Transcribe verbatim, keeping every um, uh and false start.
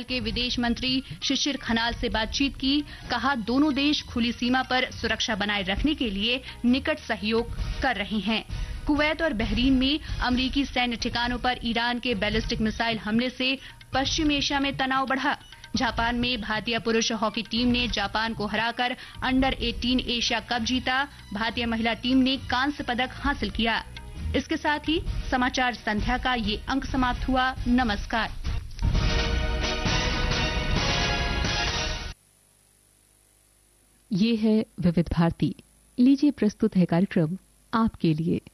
के विदेश मंत्री शिशिर खनाल से बातचीत की। कहा दोनों देश खुली सीमा पर सुरक्षा बनाए रखने के लिए निकट सहयोग कर रहे हैं। कुवैत और बहरीन में अमरीकी सैन्य ठिकानों पर ईरान के बैलिस्टिक मिसाइल हमले से पश्चिम एशिया में तनाव बढ़ा। जापान में भारतीय पुरुष हॉकी टीम ने जापान को हराकर अंडर अठारह एशिया कप जीता। भारतीय महिला टीम ने कांस्य पदक हासिल किया। इसके साथ ही समाचार संध्या का ये अंक समाप्त हुआ। नमस्कार। ये है विविध भारती। लीजिए प्रस्तुत है कार्यक्रम आपके लिए।